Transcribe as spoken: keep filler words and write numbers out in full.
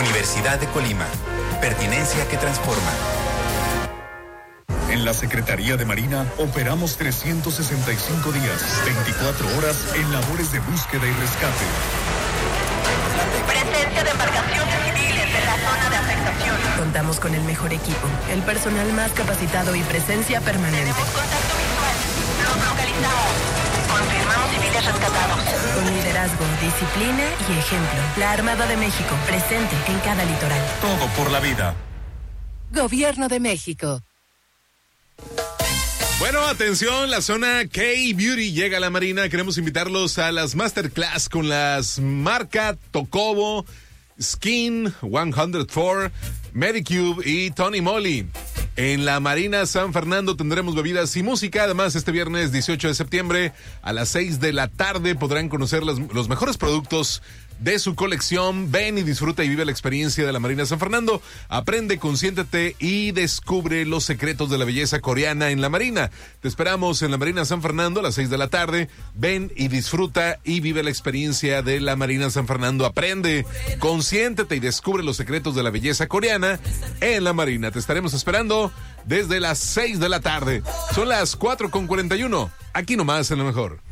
Universidad de Colima. Pertinencia que transforma. En la Secretaría de Marina operamos trescientos sesenta y cinco días, veinticuatro horas en labores de búsqueda y rescate. Presencia de embarcaciones civiles en la zona de afectación. Contamos con el mejor equipo, el personal más capacitado y presencia permanente. Tenemos contacto visual. Los localizamos. Confirmamos civiles rescatados. Con liderazgo, disciplina y ejemplo. La Armada de México, presente en cada litoral. Todo por la vida. Gobierno de México. Bueno, atención, la zona K-Beauty llega a la Marina. Queremos invitarlos a las masterclass con las marca Tocobo, Skin, ciento cuatro, Medicube y Tony Moly. En la Marina San Fernando tendremos bebidas y música. Además, este viernes dieciocho de septiembre a las seis de la tarde podrán conocer los, los mejores productos de su colección. Ven y disfruta y vive la experiencia de la Marina San Fernando. Aprende, consiéntete y descubre los secretos de la belleza coreana en la Marina. Te esperamos en la Marina San Fernando a las seis de la tarde. Ven y disfruta y vive la experiencia de la Marina San Fernando. Aprende, consiéntete y descubre los secretos de la belleza coreana en la Marina. Te estaremos esperando desde las seis de la tarde. Son las cuatro con cuarenta y uno. Aquí nomás en lo mejor.